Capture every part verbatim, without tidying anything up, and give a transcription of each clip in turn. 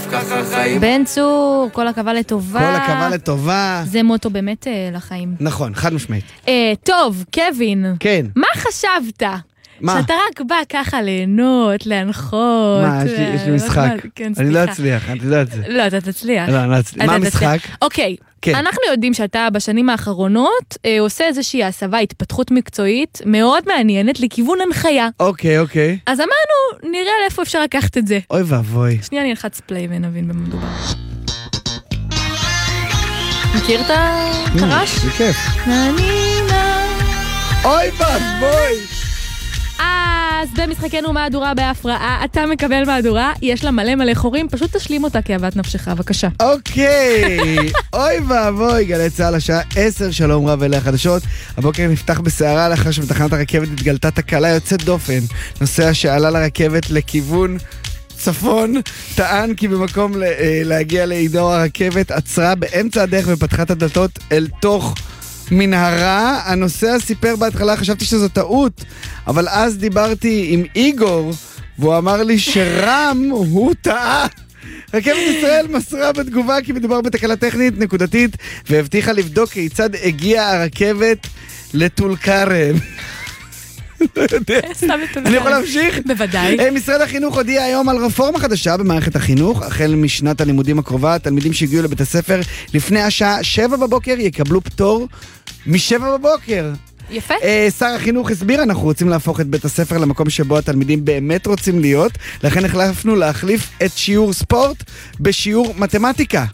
בסוף ככה חיים. בן צור, כל עכבה לטובה. כל עכבה לטובה. זה מוטו באמת אה, לחיים. נכון, חד משמעית. אה, טוב, קווין. כן. מה חשבת? מה? שאתה רק בא ככה ליהנות, להנחות. מה, יש לי- יש לי משחק. כן, אני לא סליחה. אצליח, אני יודע את זה. לא, אתה תצליח. לא, אני לא אצליח. מה אתה המשחק? תצליח. אוקיי, כן. אנחנו יודעים שאתה בשנים האחרונות אה, עושה איזושהי הסבה, התפתחות מקצועית מאוד מעניינת לכיוון הנחיה. אוקיי, אוקיי. אז אמרנו, נראה לאיפה אפשר לקחת את זה. אוי ואבוי. שנייה, אני אלחץ פליי ונבין במה מדובר. מכיר את הרעש? זה כיף. ננינה. אוי ואבוי. אז במשחקנו מהדורה בהפרעה, אתה מקבל מהדורה, יש לה מלא מלא חורים, פשוט תשלים אותה כאוות נפשך, בבקשה. אוקיי, אוי ואבוי, גלי צהל השעה עשר, שלום רב אלה החדשות. הבוקר נפתח בסערה לאחר שבתחנת הרכבת התגלתה תקלה יוצאת דופן. נוסע שעלה לרכבת לכיוון צפון, טען כי במקום להגיע לעידו הרכבת עצרה באמצע הדרך ופתחה את הדלתות אל תוך מנהרה. הנוסע סיפר בהתחלה, חשבתי שזו טעות, אבל אז דיברתי עם איגור, והוא אמר לי שרם הוא טעה. רכבת ישראל מסרה בתגובה כי מדובר בתקלה טכנית נקודתית, והבטיחה לבדוק כיצד הגיעה הרכבת לטול כרם. אני יכול להמשיך? בוודאי. משרד החינוך הודיע היום על רפורמה חדשה במערכת החינוך. החל משנת הלימודים הקרובה, תלמידים שהגיעו לבית הספר לפני השעה שבע בבוקר יקבלו פטור משבע בבוקר. יפה. שר החינוך הסביר, אנחנו רוצים להפוך את בית הספר למקום שבו התלמידים באמת רוצים להיות, לכן החלפנו להחליף את שיעור ספורט בשיעור מתמטיקה.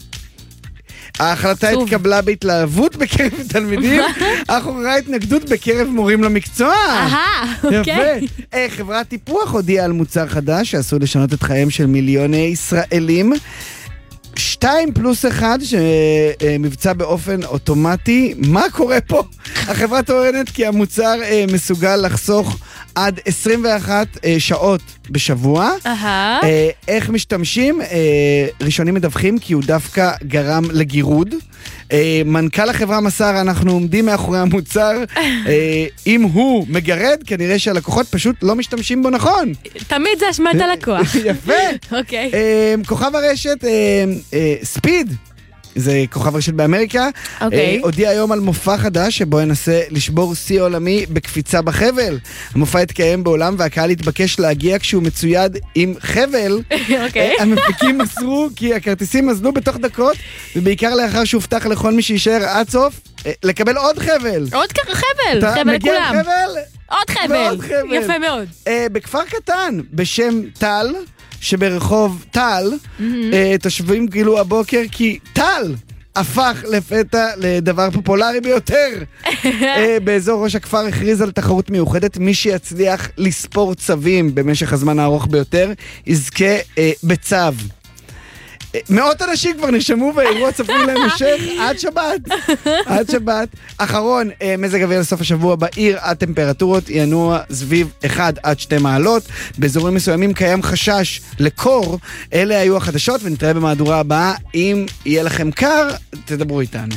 ההחלטה התקבלה בהתלהבות בקרב תלמידים, אך עוררה התנגדות בקרב מורים למקצוע. אהה, אוקיי. יפה. חברת טיפוח הודיעה על מוצר חדש שעשוי לשנות את חייהם של מיליוני ישראלים. שתיים פלוס אחד שמבצע באופן אוטומטי. מה קורה פה? החברה טוענת כי המוצר מסוגל לחסוך עד עשרים ואחת שעות בשבוע. אהה. איך משתמשים? ראשונים מדווחים כי הוא דווקא גרם לגירוד. מנכ"ל החברה מסר, אנחנו עומדים מאחורי המוצר. אם הוא מגרד, כנראה שהלקוחות פשוט לא משתמשים בו נכון. תמיד זה אשמת הלקוח. יפה. אוקיי. כוכב הרשת, ספיד, זה כוכב רשת באמריקה, אוקיי. הודיע היום על מופע חדש שבו ינסה לשבור שיא עולמי בקפיצה בחבל. המופע התקיים בעולם והקהל התבקש להגיע כשהוא מצויד עם חבל. אוקיי. המפיקים מסרו כי הכרטיסים מזלו בתוך דקות, ובעיקר לאחר שהובטח לכל מי שישאר עד סוף לקבל עוד חבל. עוד חבל, אתה חבל מגיע לכולם. לחבל? עוד חבל. ועוד חבל. יפה מאוד. בכפר קטן בשם טל, שברחוב טל, תושבים גילו הבוקר כי טל הפך לפתע לדבר פופולרי ביותר. באזור ראש הכפר הכריז על תחרות מיוחדת, מי שיצליח לספור צווים במשך הזמן הארוך ביותר יזכה בצו. מאות אנשים כבר נשמו באירוע, צפוי להם המשך עד שבת. עד שבת. אחרון, מזג אוויר לסוף השבוע בעיר, הטמפרטורות ינוע סביב אחד עד שתי מעלות. באזורים מסוימים קיים חשש לקור. אלה היו החדשות, ונתראה במהדורה הבאה. אם יהיה לכם קר, תדברו איתנו.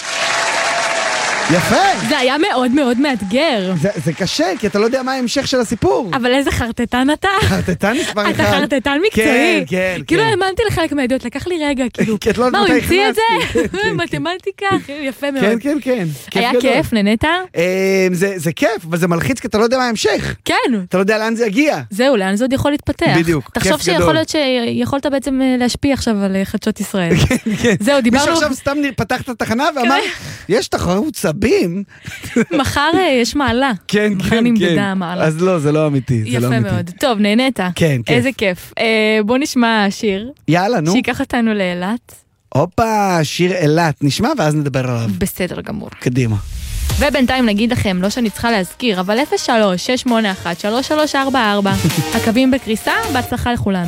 יפה. זה היה מאוד מאוד מאתגר. זה, זה קשה, כי אתה לא יודע מה ההמשך של הסיפור. אבל איזה חרטטן אתה? חרטטן מספר אחד. אתה חרטטן מקצועי. כן, כן. כאילו כן. האמנתי לחלק מהעדויות, לקח לי רגע, כאילו. כי את לא מה, הוא יודעת המציא את הכנסתי. זה? מתמטיקה, יפה מאוד. כן, כן, כן. היה גדול. כיף, נהנית? אה, זה, זה כיף, אבל זה מלחיץ, כי אתה לא יודע מה ההמשך. כן. אתה לא יודע לאן זה יגיע. זהו, לאן זה עוד יכול להתפתח. בדיוק, תחשוב כיף שיכול גדול. להיות שיכולת בעצם להשפיע עכשיו על חדשות ישראל. זהו, דיברנו... מישהו עכשיו סתם פתח את התחנה ואמר, יש תחרות סבים. מחר יש מעלה. כן, מחר כן, נמדדה כן. המעלה. אז לא, זה לא אמיתי. זה לא יפה אמיתי. מאוד. טוב, נהנית. כן, כיף. איזה כיף. אה, בוא נשמע שיר. יאללה, נו. שיקח אותנו לאילת. הופה, שיר אילת. נשמע ואז נדבר עליו. בסדר גמור. קדימה. ובינתיים נגיד לכם, לא שאני צריכה להזכיר, אבל אפס שלוש שש שמונה אחת שלוש שלוש ארבע ארבע. הקווים בקריסה, בהצלחה לכולנו.